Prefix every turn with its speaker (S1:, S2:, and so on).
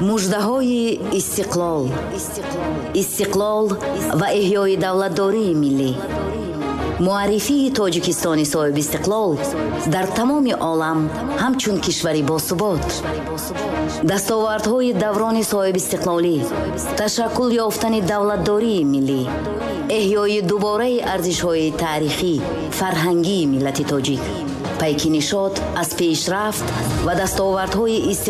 S1: муждаҳои истиқлол ва эҳёи давлатдории миллӣ. муаррифии тоҷикистони соҳиби истиқлол дар тамоми олам ҳамчун кишвари босубот. дастовардҳои даврони соҳиби истиқлолӣ, ташаккул ёфтани давлатдории миллӣ, эҳёи дубораи арзишҳои таърихӣ, фарҳангии миллати тоҷик, пайки нишод аз пешрафт ва дастовардҳои